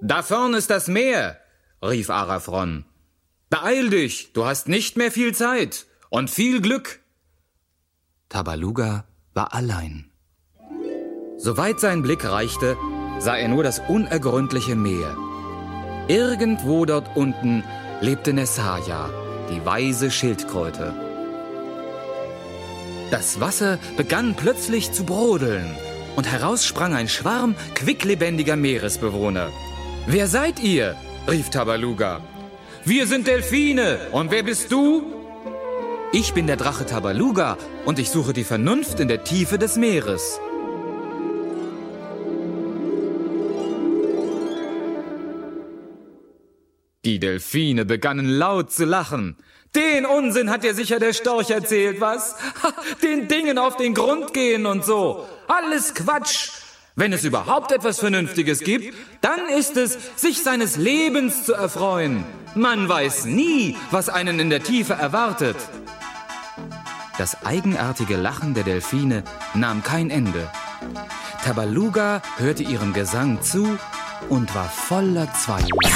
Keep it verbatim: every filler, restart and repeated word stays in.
Da vorn ist das Meer, rief Araphron. Beeil dich, du hast nicht mehr viel Zeit und viel Glück. Tabaluga war allein. Soweit sein Blick reichte, sah er nur das unergründliche Meer. Irgendwo dort unten lebte Nessaya, die weise Schildkröte. Das Wasser begann plötzlich zu brodeln und heraus sprang ein Schwarm quicklebendiger Meeresbewohner. »Wer seid ihr?« rief Tabaluga. »Wir sind Delfine. Und wer bist du?« »Ich bin der Drache Tabaluga und ich suche die Vernunft in der Tiefe des Meeres.« Die Delfine begannen laut zu lachen. »Den Unsinn hat dir sicher der Storch erzählt, was? Den Dingen auf den Grund gehen und so. Alles Quatsch. Wenn es überhaupt etwas Vernünftiges gibt, dann ist es, sich seines Lebens zu erfreuen. Man weiß nie, was einen in der Tiefe erwartet.« Das eigenartige Lachen der Delfine nahm kein Ende. Tabaluga hörte ihrem Gesang zu und war voller Zweifel.